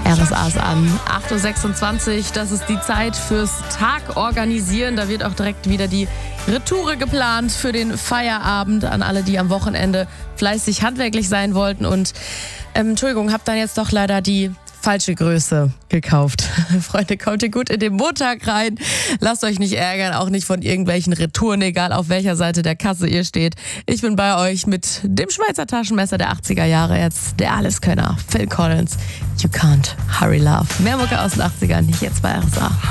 RSA ist an. 8.26 Uhr, das ist die Zeit fürs Tag organisieren. Da wird auch direkt wieder die Retoure geplant für den Feierabend an alle, die am Wochenende fleißig handwerklich sein wollten. Und Entschuldigung, hab dann jetzt doch leider die falsche Größe gekauft. Freunde, kommt ihr gut in den Montag rein. Lasst euch nicht ärgern, auch nicht von irgendwelchen Retouren, egal auf welcher Seite der Kasse ihr steht. Ich bin bei euch mit dem Schweizer Taschenmesser der 80er Jahre jetzt, der Alleskönner, Phil Collins. You can't hurry love. Mehr Mucke aus den 80ern, nicht jetzt bei RSA.